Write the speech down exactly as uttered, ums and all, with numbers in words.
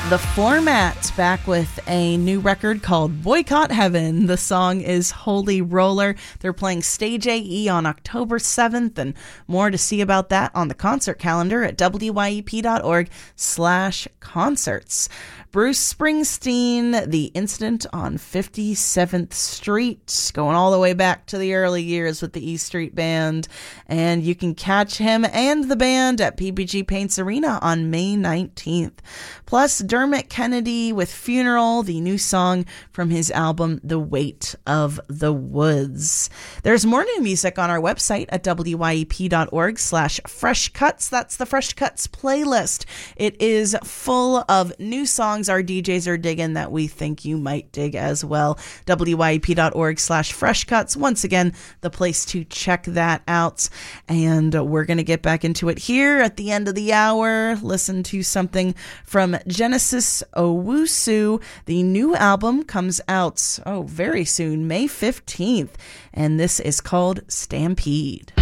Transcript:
The Format back with a new record called Boycott Heaven. The song is Holy Roller. They're playing Stage A E on October seventh, and more to see about that on the concert calendar at W Y E P dot org slash concerts. Bruce Springsteen, The Incident on fifty-seventh Street, going all the way back to the early years with the E Street Band. And you can catch him and the band at P P G Paints Arena on May nineteenth. Plus, Dermot Kennedy with Funeral, the new song from his album The Weight of the Woods. There's more new music on our website at W Y E P dot org slash fresh cuts. That's the Fresh Cuts playlist. It is full of new songs our D Js are digging that we think you might dig as well. W Y E P dot org slash fresh cuts. Once again, the place to check that out. And we're going to get back into it here at the end of the hour. Listen to something from Genesis Owusu. The new album comes out, oh, very soon, May fifteenth. And this is called Stampede.